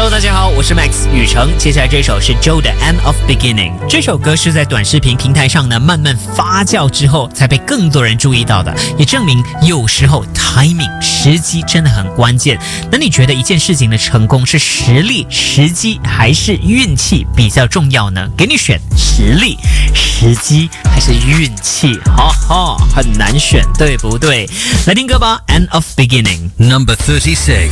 Hello， 大家好，我是 Max 宇成。接下来这首是 Joe 的 End of Beginning。这首歌是在短视频平台上呢慢慢发酵之后，才被更多人注意到的，也证明有时候 timing 时机真的很关键。那你觉得一件事情的成功是实力、时机还是运气比较重要呢？给你选实力、时机还是运气？哈哈，很难选，对不对？来听歌吧 ，End of Beginning。 Number 36.